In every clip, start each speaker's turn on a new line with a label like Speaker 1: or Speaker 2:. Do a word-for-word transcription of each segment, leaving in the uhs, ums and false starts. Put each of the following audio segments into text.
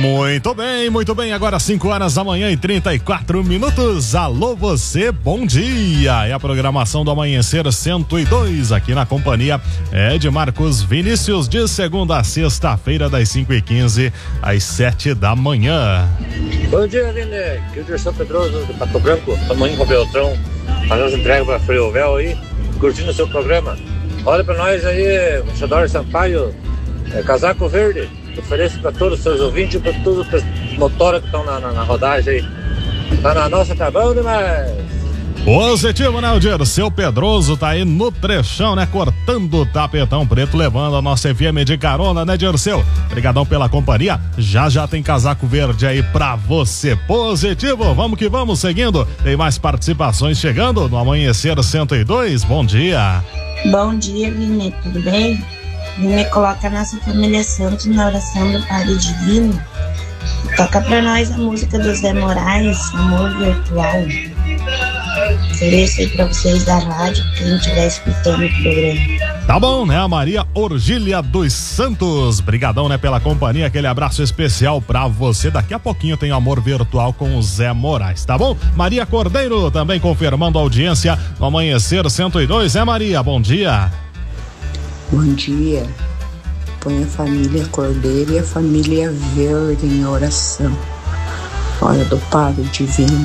Speaker 1: Muito bem, muito bem. Agora cinco horas da manhã e trinta e quatro minutos. Alô você, bom dia. É a programação do Amanhecer cento e dois aqui na companhia é de Marcos Vinícius, de segunda a sexta-feira, das cinco e quinze às sete da manhã.
Speaker 2: Bom dia, Aline. Aqui é o Dirceu Pedroso do Pato Branco. Estamos indo com o Beltrão, fazendo as entregas para Friovel aí, curtindo o seu programa. Olha para nós aí, o Chador Sampaio, é, casaco verde. Ofereço para todos os seus ouvintes e para todos os motores que estão na, na, na rodagem aí. Tá na nossa, tá bom demais.
Speaker 1: Positivo, né, o Dirceu Pedroso tá aí no trechão, né, cortando o tapetão preto, levando a nossa F M de carona, né, Dirceu? Obrigadão pela companhia, já já tem casaco verde aí pra você. Positivo, vamos que vamos, seguindo, tem mais participações chegando no Amanhecer cento e dois, bom dia.
Speaker 3: Bom dia, Vini, tudo bem? Vini, coloca a nossa família Santos na oração do Padre Divino. Toca pra nós a música do Zé Moraes, Amor Virtual. Ofereço aí pra vocês da rádio, quem estiver escutando o programa.
Speaker 1: Tá bom, né? A Maria Orgília dos Santos. Brigadão, né, pela companhia. Aquele abraço especial pra você. Daqui a pouquinho tem Amor Virtual com o Zé Moraes, tá bom? Maria Cordeiro também confirmando a audiência no Amanhecer cento e dois. É, Maria, bom dia.
Speaker 4: Bom dia. Põe a família Cordeiro e a família Verde em oração. Hora do Padre Divino.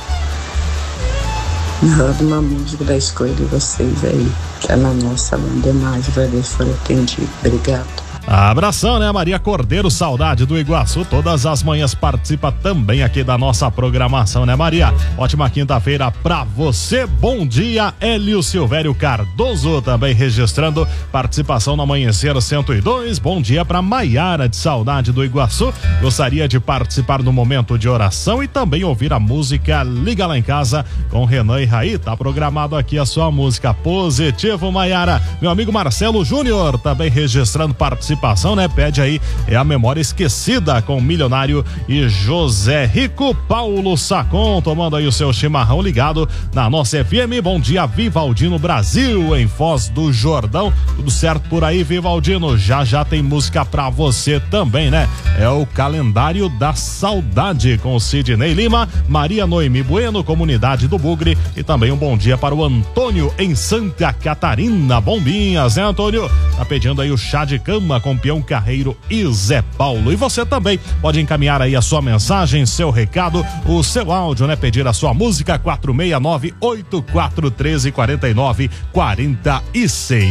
Speaker 4: Roda uma música da escolha de vocês aí. Que é na nossa banda mais. Agradeço por atendido. Obrigado.
Speaker 1: Abração, né, Maria Cordeiro, saudade do Iguaçu, todas as manhãs participa também aqui da nossa programação, né, Maria? Ótima quinta-feira pra você, bom dia, Hélio Silvério Cardoso também registrando participação no Amanhecer cento e dois, bom dia pra Maiara de saudade do Iguaçu, gostaria de participar no momento de oração e também ouvir a música Liga Lá em Casa com Renan e Raí, tá programado aqui a sua música. Positivo, Maiara. Meu amigo Marcelo Júnior também registrando participação Participação, né? Pede aí, é a Memória Esquecida com Milionário e José Rico. Paulo Sacon tomando aí o seu chimarrão ligado na nossa F M. Bom dia, Vivaldino Brasil, em Foz do Jordão. Tudo certo por aí, Vivaldino? Já já tem música pra você também, né? É o Calendário da Saudade com o Sidney Lima, Maria Noemi Bueno, Comunidade do Bugre, e também um bom dia para o Antônio em Santa Catarina. Bombinhas, né, Antônio? Tá pedindo aí o chá de cama com Peão Carreiro e Zé Paulo. E você também pode encaminhar aí a sua mensagem, seu recado, o seu áudio, né? Pedir a sua música quatro seis nove, oito quatro um três, quatro nove quatro seis.